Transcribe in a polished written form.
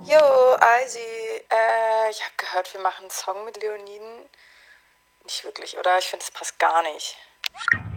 Jo, Eisi, ich habe gehört, wir machen einen Song mit Leoniden. Nicht wirklich, oder? Ich finde, das passt gar nicht.